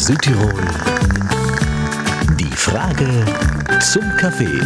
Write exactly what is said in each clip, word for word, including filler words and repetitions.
Südtirol. Die Frage zum Kaffee.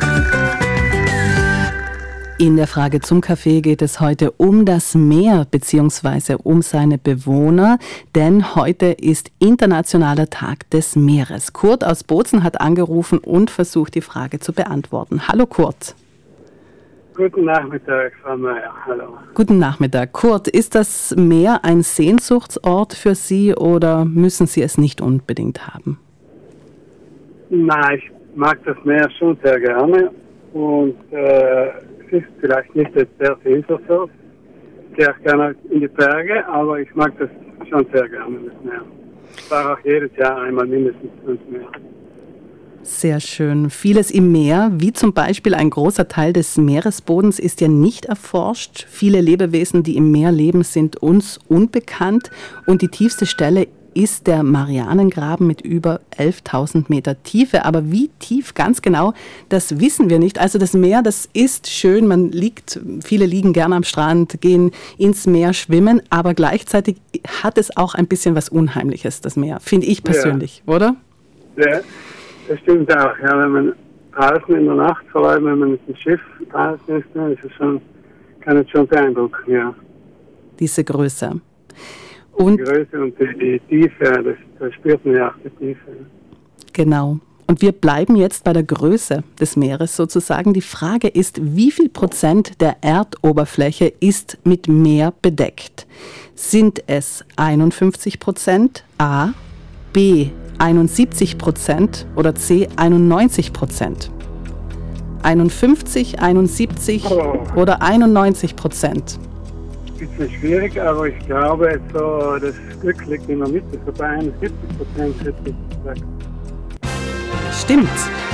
In der Frage zum Kaffee geht es heute um das Meer bzw. um seine Bewohner, denn heute ist Internationaler Tag des Meeres. Kurt aus Bozen hat angerufen und versucht, die Frage zu beantworten. Hallo Kurt. Guten Nachmittag, Frau Meier. Hallo. Guten Nachmittag. Kurt, ist das Meer ein Sehnsuchtsort für Sie oder müssen Sie es nicht unbedingt haben? Nein, ich mag das Meer schon sehr gerne und äh, es ist vielleicht nicht der Sehnsuchtsort. Ich gehe auch gerne in die Berge, aber ich mag das schon sehr gerne, das Meer. Ich fahre auch jedes Jahr einmal mindestens ins Meer. Sehr schön. Vieles im Meer, wie zum Beispiel ein großer Teil des Meeresbodens, ist ja nicht erforscht. Viele Lebewesen, die im Meer leben, sind uns unbekannt. Und die tiefste Stelle ist der Marianengraben mit über elftausend Meter Tiefe. Aber wie tief ganz genau, das wissen wir nicht. Also das Meer, das ist schön. Man liegt, viele liegen gerne am Strand, gehen ins Meer schwimmen. Aber gleichzeitig hat es auch ein bisschen was Unheimliches, das Meer, finde ich persönlich, ja. Oder? Ja. Das stimmt auch, ja, wenn man draußen in der Nacht, vor allem wenn man mit dem Schiff draußen ist, dann ist es schon, kann es schon beeindrucken, ja. Diese Größe. Und die Größe und die, die Tiefe, das, das spürt man ja auch, die Tiefe. Genau. Und wir bleiben jetzt bei der Größe des Meeres sozusagen. Die Frage ist, wie viel Prozent der Erdoberfläche ist mit Meer bedeckt? Sind es einundfünfzig Prozent? A, B, einundsiebzig Prozent oder C, einundneunzig Prozent? einundfünfzig, einundsiebzig oh. oder einundneunzig Prozent? Bisschen schwierig, aber ich glaube, so, das Glück liegt in der Mitte, so bei einundsiebzig Prozent hätte ich gesagt. Stimmt.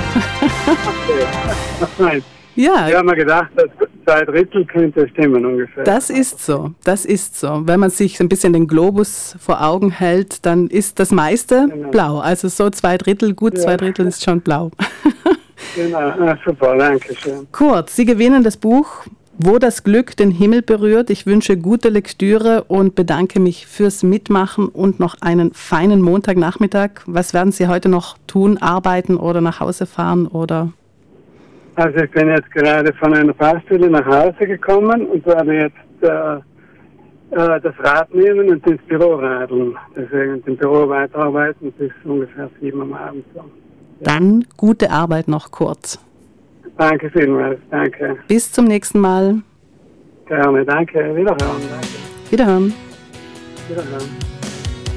Okay. Nein. Ja. Ich habe mir gedacht, dass zwei Drittel könnte stimmen ungefähr. Das ist so, das ist so. Wenn man sich ein bisschen den Globus vor Augen hält, dann ist das meiste genau. blau. Also so zwei Drittel, gut ja. zwei Drittel ist schon blau. Genau, ah, super, danke schön. Kurt, Sie gewinnen das Buch Wo das Glück den Himmel berührt. Ich wünsche gute Lektüre und bedanke mich fürs Mitmachen und noch einen feinen Montagnachmittag. Was werden Sie heute noch tun? Arbeiten oder nach Hause fahren oder... Also ich bin jetzt gerade von einer Baustelle nach Hause gekommen und werde jetzt äh, äh, das Rad nehmen und ins Büro radeln. Deswegen im Büro weiterarbeiten bis ungefähr sieben am Abend. So. Ja. Dann gute Arbeit noch, Kurt. Danke vielmals, danke. Bis zum nächsten Mal. Gerne, danke. Wiederhören. Danke. Wiederhören. Wiederhören.